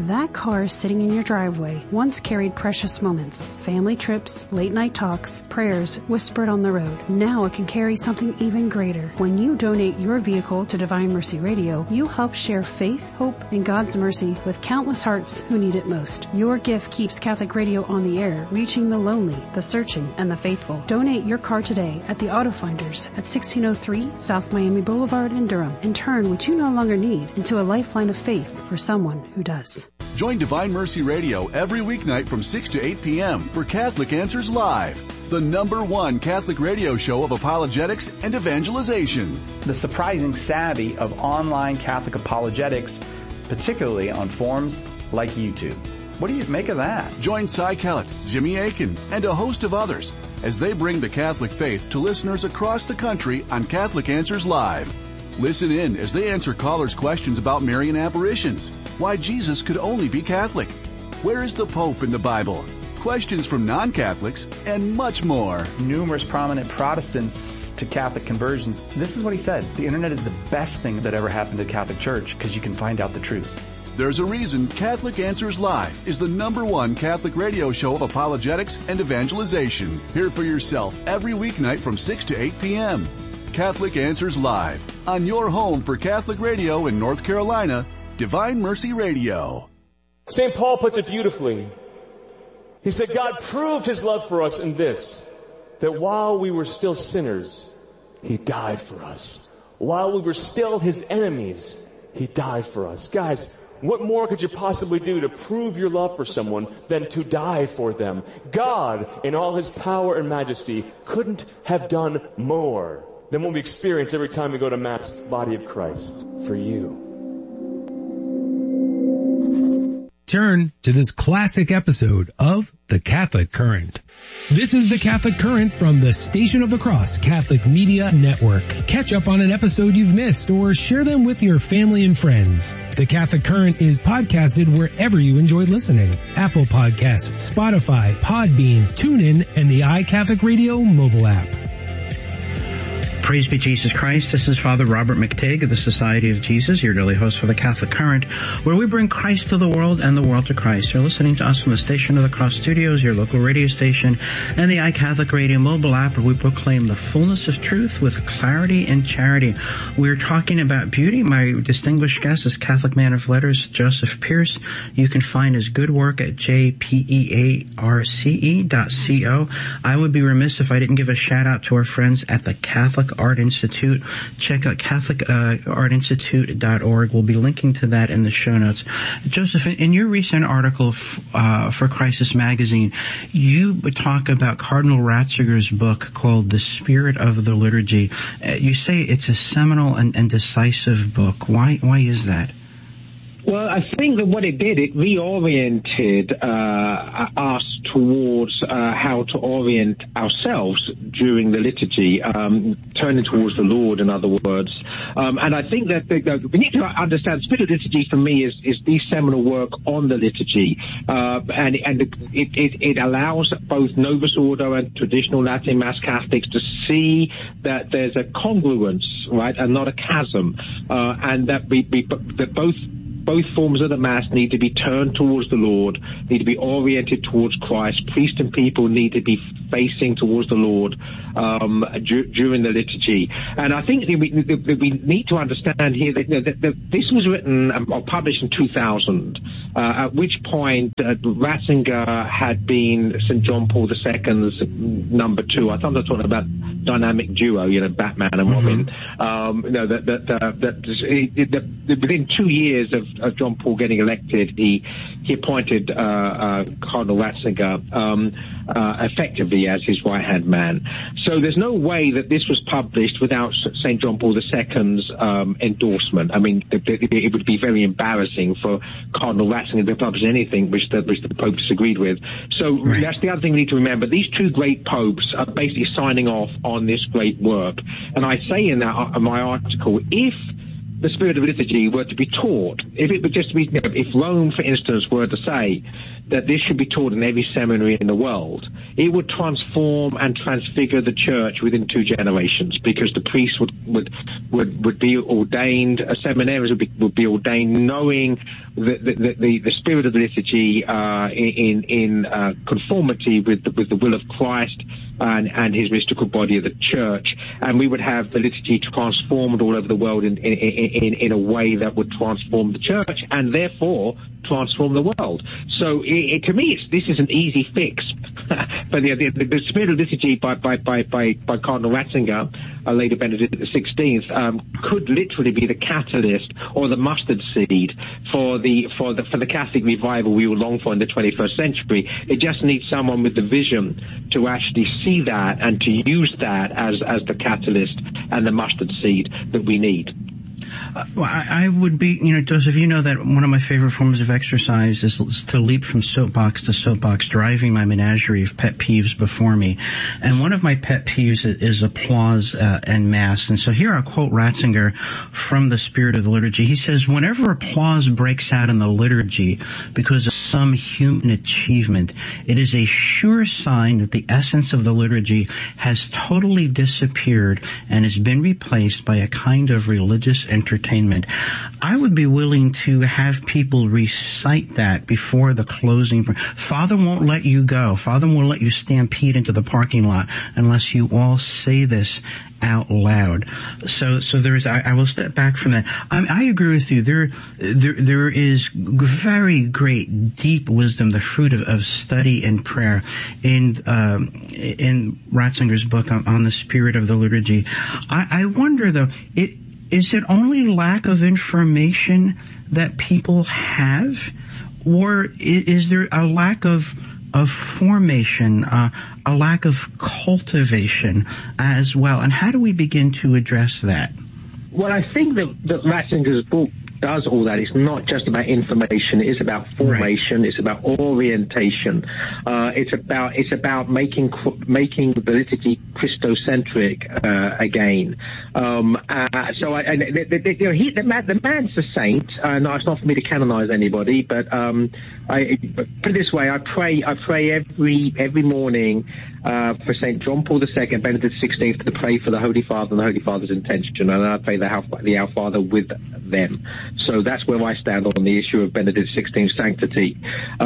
That car sitting in your driveway once carried precious moments, family trips, late-night talks, prayers whispered on the road. Now it can carry something even greater. When you donate your vehicle to Divine Mercy Radio, you help share faith, hope, and God's mercy with countless hearts who need it most. Your gift keeps Catholic Radio on the air, reaching the lonely, the searching, and the faithful. Donate your car today at the Auto Finders at 1603 South Miami Boulevard in Durham and turn what you no longer need into a lifeline of faith for someone who does. Join Divine Mercy Radio every weeknight from 6 to 8 p.m. for Catholic Answers Live, the #1 Catholic radio show of apologetics and evangelization. The surprising savvy of online Catholic apologetics, particularly on forums like YouTube. What do you make of that? Join Cy Kellett, Jimmy Akin, and a host of others as they bring the Catholic faith to listeners across the country on Catholic Answers Live. Listen in as they answer callers' questions about Marian apparitions, why Jesus could only be Catholic, where is the Pope in the Bible, questions from non-Catholics, and much more. Numerous prominent Protestants to Catholic conversions. This is what he said. The internet is the best thing that ever happened to the Catholic Church because you can find out the truth. There's a reason Catholic Answers Live is the #1 Catholic radio show of apologetics and evangelization. Hear it for yourself every weeknight from 6 to 8 p.m. Catholic Answers Live, on your home for Catholic radio in North Carolina, Divine Mercy Radio. St. Paul puts it beautifully. He said, God proved his love for us in this, that while we were still sinners, he died for us. While we were still his enemies, he died for us. Guys, what more could you possibly do to prove your love for someone than to die for them? God, in all his power and majesty, couldn't have done more than what we experience every time we go to Mass, body of Christ, for you. Turn to this classic episode of The Catholic Current. This is The Catholic Current from the Station of the Cross Catholic Media Network. Catch up on an episode you've missed or share them with your family and friends. The Catholic Current is podcasted wherever you enjoy listening. Apple Podcasts, Spotify, Podbean, TuneIn, and the iCatholic Radio mobile app. Praise be Jesus Christ. This is Father Robert McTigg of the Society of Jesus, your daily host for the Catholic Current, where we bring Christ to the world and the world to Christ. You're listening to us from the Station of the Cross Studios, your local radio station, and the iCatholic Radio mobile app, where we proclaim the fullness of truth with clarity and charity. We're talking about beauty. My distinguished guest is Catholic man of letters, Joseph Pearce. You can find his good work at jpearce.co. I would be remiss if I didn't give a shout out to our friends at the Catholic Art Institute. Check out CatholicArtInstitute.org. We'll be linking to that in the show notes. Joseph, in your recent article for Crisis Magazine, you talk about Cardinal Ratzinger's book called The Spirit of the Liturgy. You say it's a seminal and decisive book. Why is that? Well, I think that what it did, it reoriented us towards how to orient ourselves during the liturgy, turning towards the Lord, in other words. And I think that we need to understand Spirit of Liturgy for me is the seminal work on the liturgy. And it allows both Novus Ordo and traditional Latin Mass Catholics to see that there's a congruence, right, and not a chasm, and that both forms of the Mass need to be turned towards the Lord, need to be oriented towards Christ. Priest and people need to be facing towards the Lord during the liturgy. And I think we need to understand here that this was written or published in 2000, at which point Ratzinger had been St. John Paul II's number 2. I thought they were talking about dynamic duo, Batman and Robin. Within 2 years of John Paul getting elected, he appointed Cardinal Ratzinger effectively as his right-hand man. So there's no way that this was published without St. John Paul II's endorsement. I mean, it would be very embarrassing for Cardinal Ratzinger to publish anything which the Pope disagreed with. So That's the other thing we need to remember. These two great popes are basically signing off on this great work. And I say in my article, if the spirit of liturgy were to be taught, if it were just to be, if Rome, for instance, were to say that this should be taught in every seminary in the world, it would transform and transfigure the church within 2 generations, because the priests would be ordained, seminaries would be ordained knowing the spirit of the liturgy in conformity with the will of Christ and his mystical body of the church, and we would have the liturgy transformed all over the world in a way that would transform the church and therefore transform the world. So to me, this is an easy fix. But the spirit of liturgy by Cardinal Ratzinger, later Benedict XVI, could literally be the catalyst or the mustard seed for the Catholic revival we will long for in the 21st century. It just needs someone with the vision to actually see that and to use that as the catalyst and the mustard seed that we need. Well, I would be, Joseph, you know that one of my favorite forms of exercise is to leap from soapbox to soapbox, driving my menagerie of pet peeves before me. And one of my pet peeves is applause en masse. And so here I'll quote Ratzinger from The Spirit of the Liturgy. He says, whenever applause breaks out in the liturgy because of some human achievement, it is a sure sign that the essence of the liturgy has totally disappeared and has been replaced by a kind of religious entertainment. I would be willing to have people recite that before the closing. Father won't let you go. Father won't let you stampede into the parking lot unless you all say this out loud. So there is, I will step back from that. I agree with you. There is very great, deep wisdom, the fruit of study and prayer in Ratzinger's book on the spirit of the liturgy. I wonder though, is it only lack of information that people have, or is there a lack of formation, a lack of cultivation as well? And how do we begin to address that? Well, I think that Ratzinger's book does all that. It's not just about information. It's about formation. Right. It's about orientation. It's about making the liturgy Christocentric again. The man's a saint. No, it's not for me to canonize anybody, but I put it this way: I pray every morning for Saint John Paul II, Benedict XVI, to pray for the Holy Father and the Holy Father's intention, and I pray the Our Father with them. So that's where I stand on the issue of Benedict XVI's sanctity.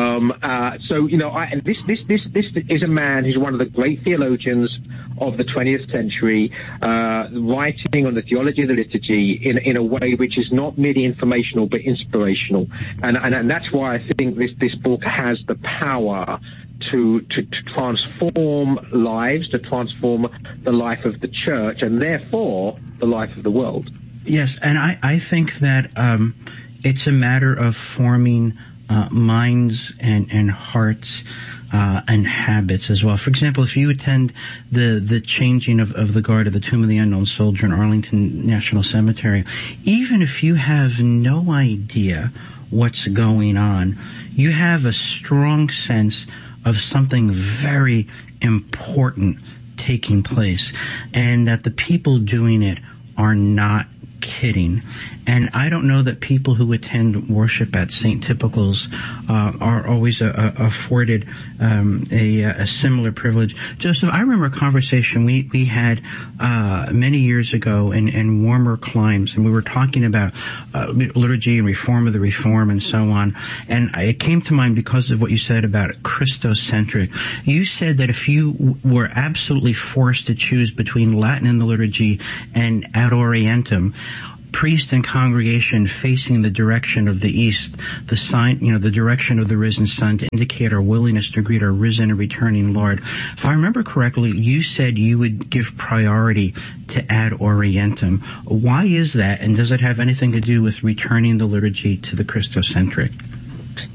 This is a man who's one of the great theologians of the 20th century, writing on the theology of the liturgy in a way which is not merely informational but inspirational, and that's why I think this book has the power to transform lives, to transform the life of the church, and therefore the life of the world. Yes, and I think that it's a matter of forming minds and hearts and habits as well. For example, if you attend the changing of the guard of the Tomb of the Unknown Soldier in Arlington National Cemetery, even if you have no idea what's going on, you have a strong sense of something very important taking place, and that the people doing it are not kidding. And I don't know that people who attend worship at St. Typical's are always afforded a similar privilege. Joseph, I remember a conversation we had many years ago in warmer climes, and we were talking about liturgy and reform of the reform and so on. And it came to mind because of what you said about Christocentric. You said that if you were absolutely forced to choose between Latin in the liturgy and Ad Orientem, priest and congregation facing the direction of the east, the sign, the direction of the risen sun, to indicate our willingness to greet our risen and returning Lord. If I remember correctly, you said you would give priority to Ad Orientem. Why is that, and does it have anything to do with returning the liturgy to the Christocentric?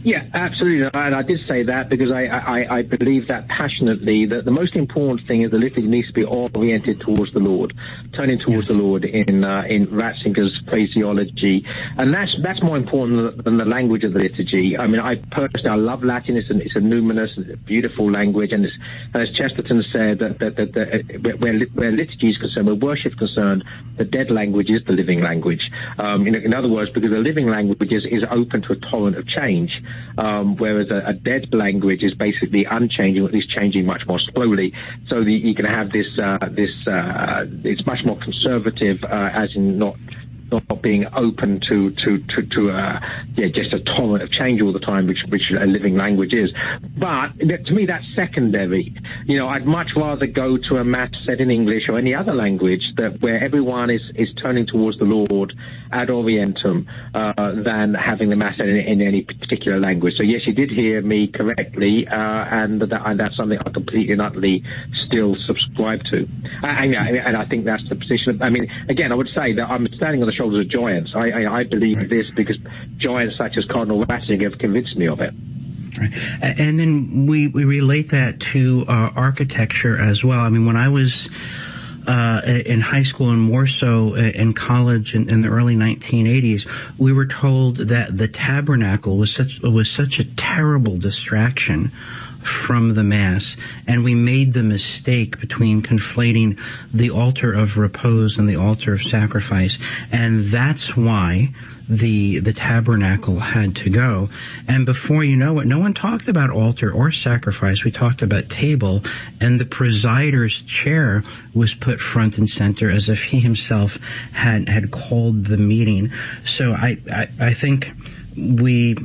Yeah, absolutely. And I did say that because I believe that passionately, that the most important thing is the liturgy needs to be oriented towards the Lord, turning towards the Lord in Ratzinger's phraseology. And that's more important than the language of the liturgy. I mean, I love Latin. It's a numinous, beautiful language. And as Chesterton said, that where liturgy is concerned, where worship is concerned, the dead language is the living language. In other words, because the living language is open to a torrent of change. Whereas a dead language is basically unchanging, or at least changing much more slowly. So you can have this. It's much more conservative, as in not being open to just a torrent of change all the time, which a living language is. But to me, that's secondary. I'd much rather go to a mass said in English or any other language where everyone is turning towards the Lord ad orientem, than having the mass said in any particular language. So yes, you did hear me correctly, and that's something I completely and utterly still subscribe to. And I think that's the position. I mean, again, I would say that I'm standing on the shoulders of giants. I believe this because giants such as Cardinal Ratzinger have convinced me of it. Right. And then we relate that to architecture as well. I mean, when I was in high school and more so in college in the early 1980s, we were told that the tabernacle was such a terrible distraction from the Mass, and we made the mistake between conflating the altar of repose and the altar of sacrifice, and that's why the tabernacle had to go. And before you know it, no one talked about altar or sacrifice. We talked about table, and the presider's chair was put front and center as if he himself had called the meeting. So I think we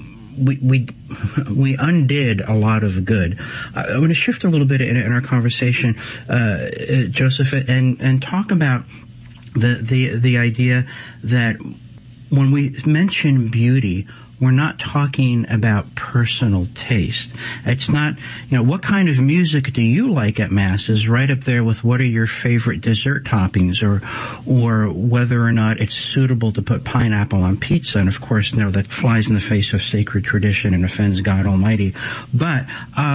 undid a lot of good. I want to shift a little bit in our conversation, Joseph, and talk about the idea that when we mention beauty, we're not talking about personal taste. It's not, what kind of music do you like at Mass is right up there with what are your favorite dessert toppings, or whether or not it's suitable to put pineapple on pizza. And of course, that flies in the face of sacred tradition and offends God Almighty. But,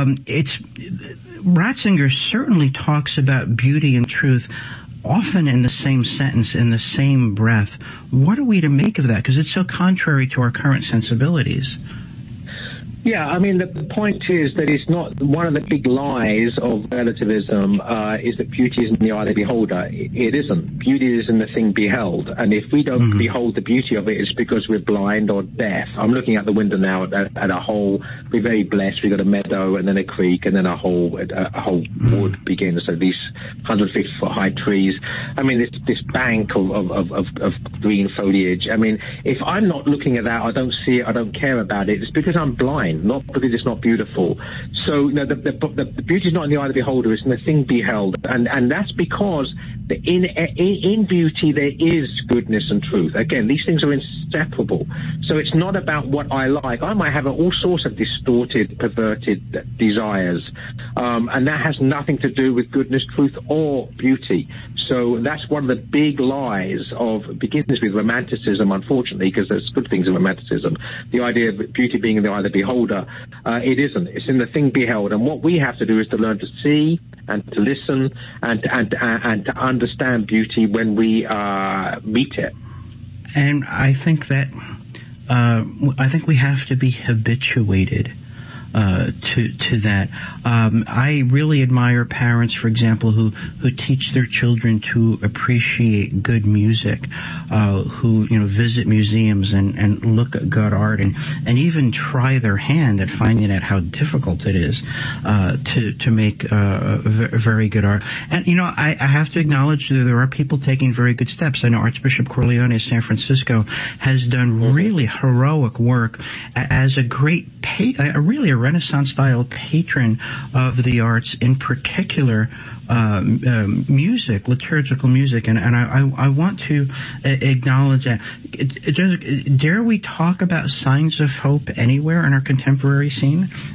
Ratzinger certainly talks about beauty and truth often in the same sentence, in the same breath. What are we to make of that? Because it's so contrary to our current sensibilities. Yeah, I mean, the point is that it's not one of the big lies of relativism is that beauty is in the eye of the beholder. It isn't. Beauty is in the thing beheld. And if we don't behold the beauty of it, it's because we're blind or deaf. I'm looking out the window now at a whole. We're very blessed. We've got a meadow and then a creek and then a whole wood begins. So these 150-foot high trees. I mean, it's this bank of green foliage. I mean, if I'm not looking at that, I don't see it, I don't care about it, it's because I'm blind, not because it's not beautiful. So the beauty is not in the eye of the beholder, it's in the thing beheld. And that's because in beauty there is goodness and truth. Again, these things are inseparable. So it's not about what I like. I might have all sorts of distorted, perverted desires. And that has nothing to do with goodness, truth, or beauty. So that's one of the big lies begins with romanticism, unfortunately, because there's good things in romanticism. The idea of beauty being in the eye of the beholder, it isn't. It's in the thing beheld. And what we have to do is to learn to see and to listen and to understand beauty when we meet it. And I think that we have to be habituated to that. I really admire parents, for example, who teach their children to appreciate good music, who visit museums and look at good art and even try their hand at finding out how difficult it is to make very good art. And I have to acknowledge that there are people taking very good steps. I know Archbishop Corleone of San Francisco has done really heroic work as a great really a Renaissance-style patron of the arts, in particular music, liturgical music, and I want to acknowledge that. Dare we talk about signs of hope anywhere in our contemporary scene?